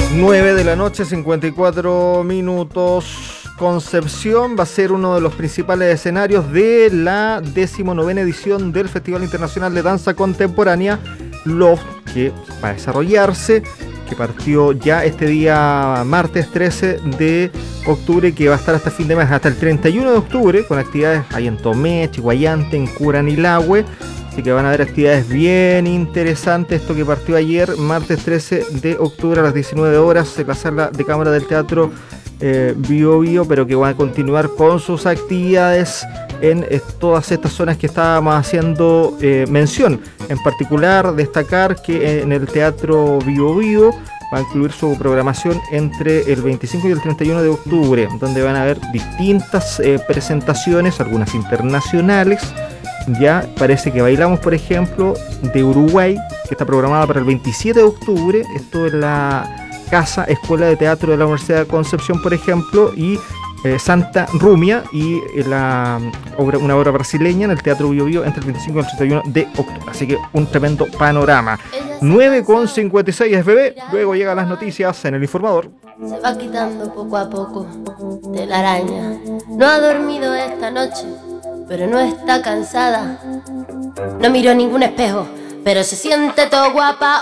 9 de la noche, 54 minutos. Concepción va a ser uno de los principales escenarios de la 19ª edición del Festival Internacional de Danza Contemporánea, los que va a desarrollarse, que partió ya este día martes 13 de octubre, que va a estar hasta fin de mes, hasta el 31 de octubre, con actividades ahí en Tomé, Chihuayante, en Curanilahue. Así que van a haber actividades bien interesantes. Esto que partió ayer, martes 13 de octubre a las 19 horas en la sala de cámara del Teatro Bio Bio, pero que van a continuar con sus actividades en todas estas zonas que estábamos haciendo mención. En particular, destacar que en el Teatro Bio Bio va a incluir su programación entre el 25 y el 31 de octubre, donde van a haber distintas presentaciones, algunas internacionales. Ya parece que Bailamos, por ejemplo, de Uruguay, que está programada para el 27 de octubre. Esto es la Casa Escuela de Teatro de la Universidad de Concepción, por ejemplo, y Santa Rumia, y una obra brasileña en el Teatro Bio Bio entre el 25 y el 31 de octubre. Así que un tremendo panorama. 9:56 FB, luego llegan las noticias en El Informador. Se va quitando poco a poco de la araña. No ha dormido esta noche, pero no está cansada. No miró ningún espejo, pero se siente todo guapa